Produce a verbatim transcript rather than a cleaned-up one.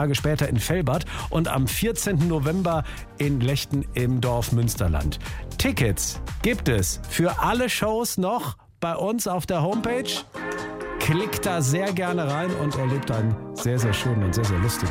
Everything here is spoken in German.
Tage später in Velbert und am vierzehnten November in Lechten im Dorf Münsterland. Tickets gibt es für alle Shows noch bei uns auf der Homepage. Klickt da sehr gerne rein und erlebt einen sehr, sehr schönen und sehr, sehr lustigen